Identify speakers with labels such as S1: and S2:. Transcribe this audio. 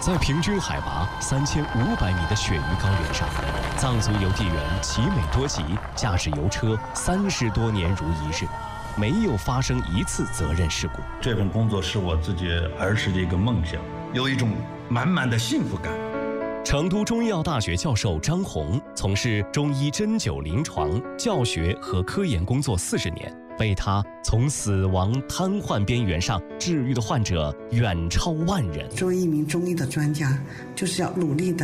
S1: 在平均海拔3500米的雪域高原上，藏族邮递员奇美多吉驾驶邮车30多年如一日，没有发生一次责任事故。
S2: 这份工作是我自己儿时的一个梦想，有一种满满的幸福感。
S1: 成都中医药大学教授张红从事中医针灸临床教学和科研工作40年，为他从死亡瘫痪边缘上治愈的患者远超万人。
S3: 作为一名中医的专家，就是要努力的